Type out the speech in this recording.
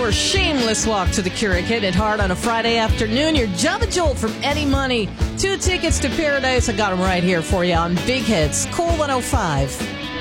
hour shameless walk to the Keurig. Hit it hard on a Friday afternoon. Your Java Jolt from Eddie Money. 2 tickets to Paradise. I got them right here for you on Big Hits. Cool 105.